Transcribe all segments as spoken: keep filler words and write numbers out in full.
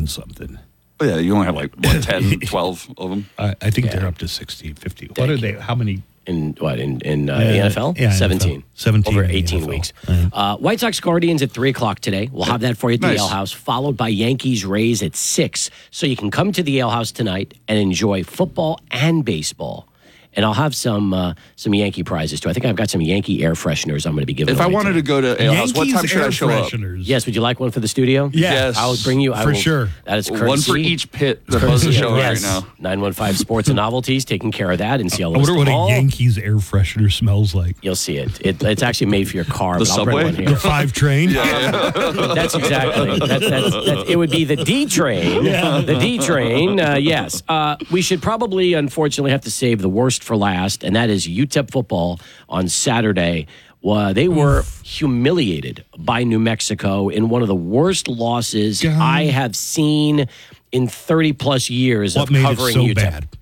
and something. Oh, yeah, you only have like, what, ten, twelve of them? I, I think Yeah. they're up to sixty, fifty. What Thank are you. they? How many? In what, in, in uh, Yeah, the N F L? yeah, seventeen. N F L. seventeen Over in the eighteen N F L. weeks. Right. Uh, White Sox Guardians at three o'clock today. We'll have that for you at the Nice. Ale House, followed by Yankees Rays at six. So you can come to the Ale House tonight and enjoy football and baseball. And I'll have some uh, some Yankee prizes, too. I think I've got some Yankee air fresheners I'm going to be giving If I away wanted today. to go to Ale House, what Yankees time should air I show up? fresheners. Yes, would you like one for the studio? Yeah. Yes. I'll bring you. I For will, sure. That is courtesy. One for each pit that buzz the show yes. right now. nine one five Sports and Novelties taking care of that. And see, I I'll wonder list what them a all. Yankees air freshener smells like. You'll see it. it. It's actually made for your car. The but I'll bring subway? one here. The five train. That's exactly. That's, that's, that's, it would be the D train. The D train. Uh, yes. Uh, we should probably, unfortunately, have to save the worst for last, and that is U T E P football on Saturday. Well, they were humiliated by New Mexico in one of the worst losses God. I have seen in thirty plus years What of made it covering so U T E P. bad?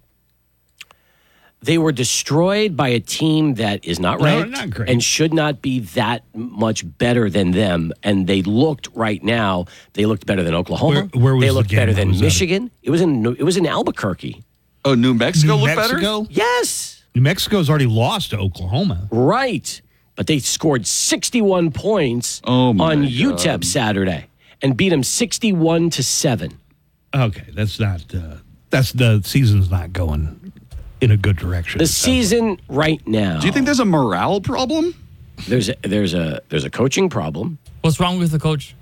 They were destroyed by a team that is not No, ranked not great. and should not be that much better than them. And they looked right now. They looked better than Oklahoma. Where- where was they the looked game? better Where than was that? Michigan. It was in it was in Albuquerque. Oh, New Mexico New look better? Mexico? Yes, New Mexico's already lost to Oklahoma. right. But they scored sixty-one points Oh, my on U T E P God. Saturday and beat them sixty-one to seven. Okay, that's not. Uh, that's the season's not going in a good direction. The season right now. Do you think there's a morale problem? there's a, there's a there's a coaching problem? What's wrong with the coach?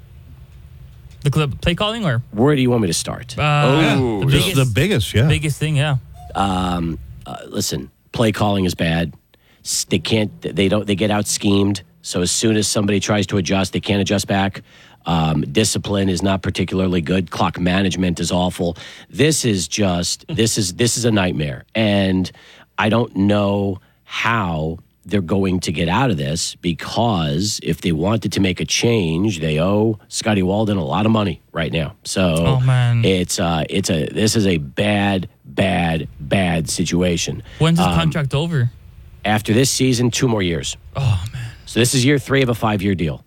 The club play calling or Where do you want me to start? uh, Oh, the This is biggest, the biggest, yeah. biggest thing? Yeah. Uh, listen, play calling is bad. S- They can't. They don't. They get out schemed. So as soon as somebody tries to adjust, they can't adjust back. Um, discipline is not particularly good. Clock management is awful. This is just. This is this is a nightmare, and I don't know how they're going to get out of this, because if they wanted to make a change, they owe Scotty Walden a lot of money right now. So Oh, man. it's uh, it's a this is a bad, bad, bad situation. When's his Um, contract over? After this season, two more years. Oh man. So this is year three of a five-year deal,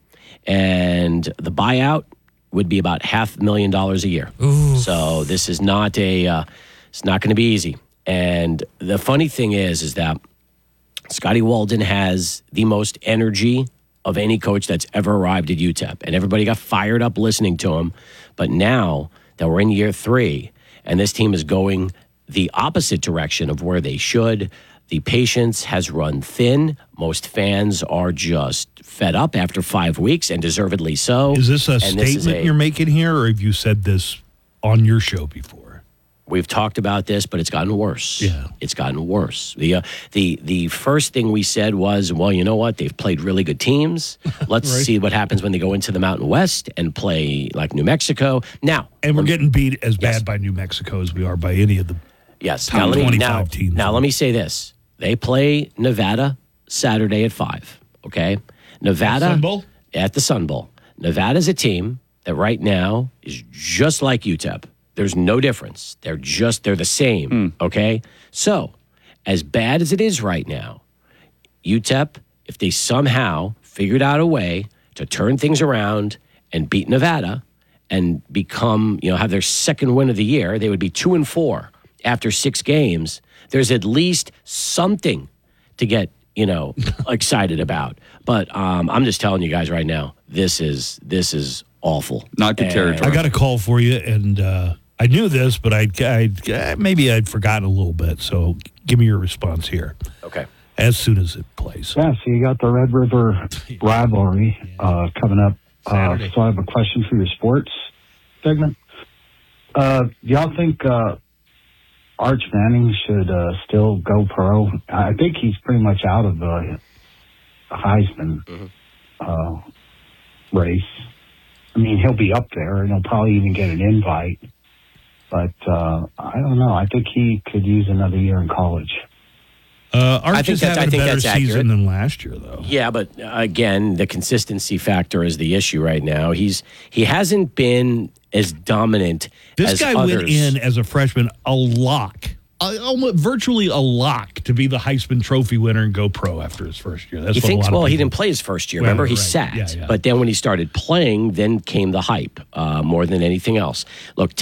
and the buyout would be about half a million dollars a year. Ooh. So this is not a. Uh, it's not going to be easy. And the funny thing is, is that Scotty Walden has the most energy of any coach that's ever arrived at U T E P, and everybody got fired up listening to him. But now that we're in year three, and this team is going the opposite direction of where they should, the patience has run thin. Most fans are just fed up after five weeks, and deservedly so. Is this a And statement is a- you're making here, or have you said this on your show before? We've talked about this, but it's gotten worse. Yeah. It's gotten worse. The uh, the the first thing we said was, well, you know what? They've played really good teams. Let's Right. see what happens when they go into the Mountain West and play like New Mexico. Now, And we're getting beat as Yes. bad by New Mexico as we are by any of the. yes. top Now let me twenty-five now, teams. now let me say this: they play Nevada Saturday at five. Okay, Nevada Sun Bowl? at the Sun Bowl. Nevada's a team that right now is just like U T E P. There's no difference. They're just, they're the same, okay? So, as bad as it is right now, U T E P, if they somehow figured out a way to turn things around and beat Nevada and become, you know, have their second win of the year, they would be two and four after six games. There's at least something to get, you know, excited about. But um, I'm just telling you guys right now, this is, this is awful. Not good And- territory. I got a call for you, and uh, I knew this, but I'd, I'd uh, maybe I'd forgotten a little bit. So give me your response here Okay. as soon as it plays. Yeah, so you got the Red River rivalry uh, coming up. Uh, Saturday. so I have a question for your sports segment. Uh, y'all think uh, Arch Manning should uh, still go pro? I think he's pretty much out of the Heisman uh, race. I mean, he'll be up there, and he'll probably even get an invite. But uh, I don't know. I think he could use another year in college. Uh, Arch I think is that's- I having a think better that's season accurate. than last year, though. Yeah, but uh, again, the consistency factor is the issue right now. He's he hasn't been as dominant This as guy others. went in as a freshman a lock, a, almost virtually a lock to be the Heisman Trophy winner and go pro after his first year. That's He what thinks, a lot well, of he people- didn't play his first year. Well, Remember, he right. sat. Yeah, yeah. But then when he started playing, then came the hype uh, more than anything else. Look,